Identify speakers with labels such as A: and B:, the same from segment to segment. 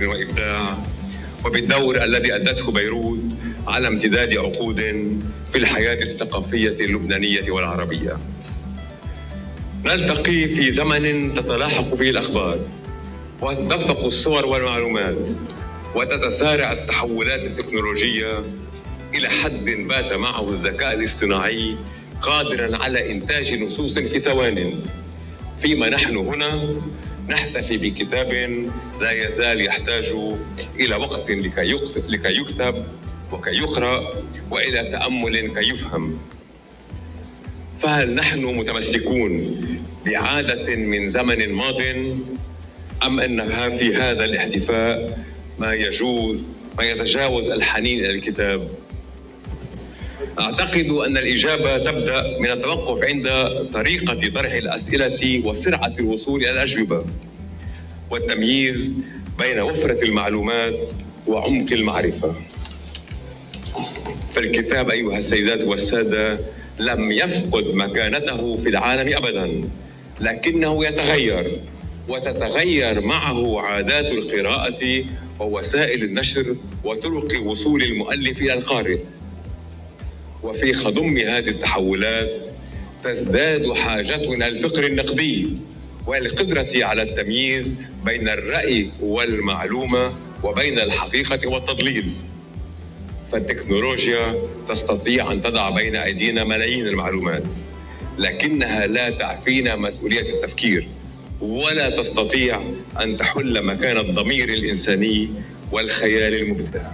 A: عصر وإبداع، وبالدور الذي أدته بيروت على امتداد عقود في الحياة الثقافية اللبنانية والعربية. نلتقي في زمن تتلاحق فيه الأخبار وتدفق الصور والمعلومات وتتسارع التحولات التكنولوجية إلى حد بات معه الذكاء الاصطناعي قادراً على إنتاج نصوص في ثوان، فيما نحن هنا نحتفي بكتاب لا يزال يحتاج إلى وقت لكي يكتب وكي يقرأ، وإلى تأمل كي يفهم. فهل نحن متمسكون بعادة من زمن ماض، أم أنها في هذا الاحتفاء ما يتجاوز الحنين إلى الكتاب؟ أعتقد أن الإجابة تبدأ من التوقف عند طريقة طرح الأسئلة وسرعة الوصول إلى الأجوبة، والتمييز بين وفرة المعلومات وعمق المعرفة. فالكتاب أيها السيدات والسادة لم يفقد مكانته في العالم أبداً، لكنه يتغير، وتتغير معه عادات القراءة ووسائل النشر وطرق وصول المؤلف إلى القارئ. وفي خضم هذه التحولات تزداد حاجتنا الفكر النقدي والقدرة على التمييز بين الرأي والمعلومة وبين الحقيقة والتضليل. فالتكنولوجيا تستطيع أن تضع بين أيدينا ملايين المعلومات، لكنها لا تعفينا مسؤولية التفكير، ولا تستطيع أن تحل مكان الضمير الإنساني والخيال المبدع.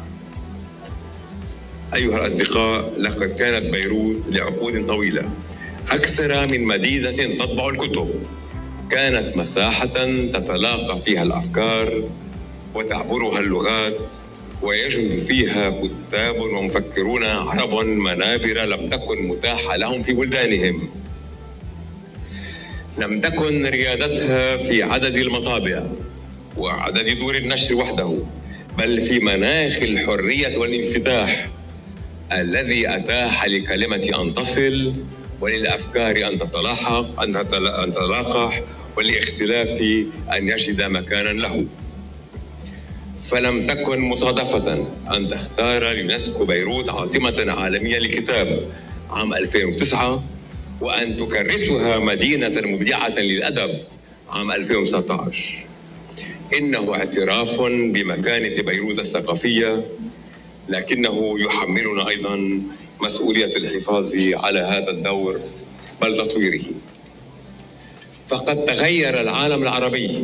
A: أيها الأصدقاء، لقد كانت بيروت لعقود طويلة أكثر من مدينة تطبع الكتب، كانت مساحة تتلاقى فيها الأفكار وتعبرها اللغات، ويجد فيها كتاب ومفكرون عرب منابر لم تكن متاحة لهم في بلدانهم. لم تكن ريادتها في عدد المطابع وعدد دور النشر وحده، بل في مناخ الحرية والانفتاح الذي أتاح لكلمة أن تصل، وللأفكار أن تتلاقح، وللاختلاف أن يجد مكانا له. فلم تكن مصادفة أن تختار اليونسكو بيروت عاصمة عالمية للكتاب عام 2009، وأن تكرسها مدينة مبدعة للأدب عام 2019. إنه اعتراف بمكانة بيروت الثقافية، لكنه يحملنا أيضا مسؤولية الحفاظ على هذا الدور بل تطويره. فقد تغير العالم العربي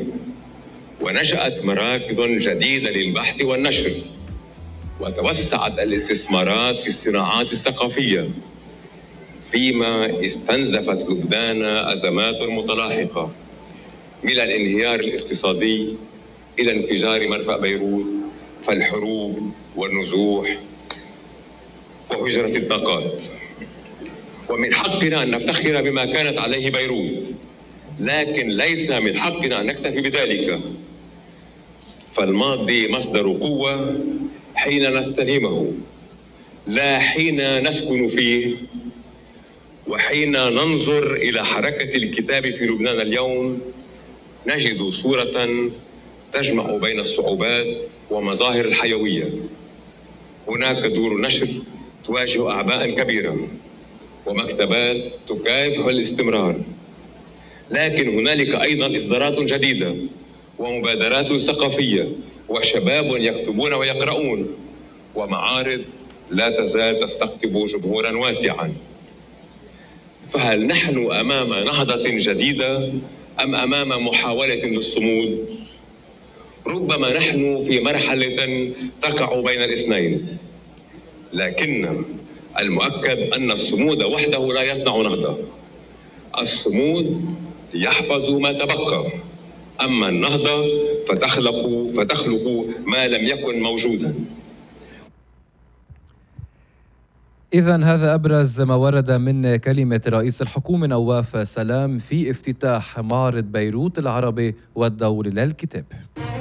A: ونشأت مراكز جديدة للبحث والنشر، وتوسعت الاستثمارات في الصناعات الثقافية، فيما استنزفت لبنان أزمات متلاحقة من الانهيار الاقتصادي إلى انفجار مرفأ بيروت، فالحروب والنزوح وهجرة الطاقات. ومن حقنا أن نفتخر بما كانت عليه بيروت، لكن ليس من حقنا أن نكتفي بذلك. فالماضي مصدر قوة حين نستلهمه، لا حين نسكن فيه. وحين ننظر إلى حركة الكتاب في لبنان اليوم نجد صورة تجمع بين الصعوبات ومظاهر الحيوية. هناك دور نشر تواجه أعباء كبيرة، ومكتبات تكافح الاستمرار، لكن هنالك أيضا إصدارات جديدة ومبادرات ثقافية وشباب يكتبون ويقرؤون، ومعارض لا تزال تستقطب جمهورا واسعا. فهل نحن أمام نهضة جديدة أم أمام محاولة للصمود؟ ربما نحن في مرحلة تقع بين الاثنين، لكن المؤكد أن الصمود وحده لا يصنع نهضة. الصمود يحفظ ما تبقى، أما النهضة فتخلق ما لم يكن موجودا.
B: إذن هذا أبرز ما ورد من كلمة رئيس الحكومة نواف سلام في افتتاح معرض بيروت العربي والدور للكتاب.